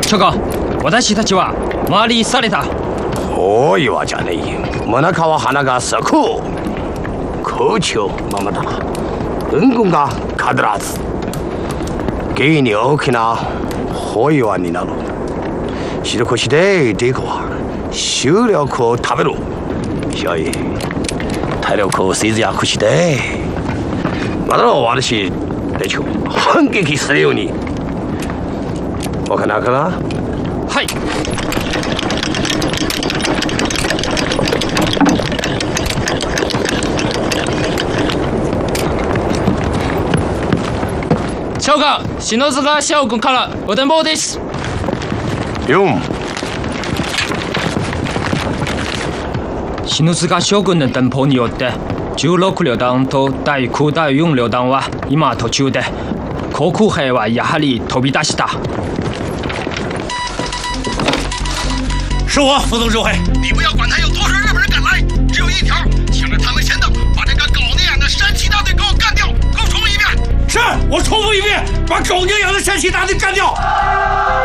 長官、私たちは回りされた。 多いわじゃねえ。真中は花が咲く。空調ままだ。運軍が必ず。芸に大きな法要になる。白腰でデコは収力を食べる。所以体力を節約して、まだ私たちを反撃するように。わからなかな？ はい。長官、篠塚将軍からご伝報です。 4。 篠塚将軍の電報によって16旅団と第9、第4旅団は今途中で、航空兵はやはり飛び出した。 是我，副总指挥。 你不要管他有多少日本人赶来，只有一条，请着他们先到，把这个狗那样的山崎大队给我干掉。给我重复一遍。 是，我重复一遍，把狗那样的山崎大队干掉。